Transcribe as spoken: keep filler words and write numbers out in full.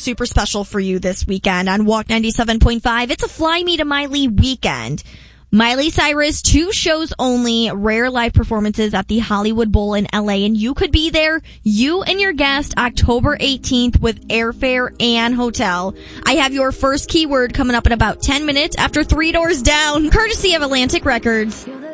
super special for you this weekend on Walk ninety-seven point five. It's a Fly Me to Miley weekend. Miley Cyrus, two shows only, rare live performances at the Hollywood Bowl in L A, and you could be there, you and your guest, October eighteenth with airfare and hotel. I have your first keyword coming up in about ten minutes after Three Doors Down, courtesy of Atlantic Records.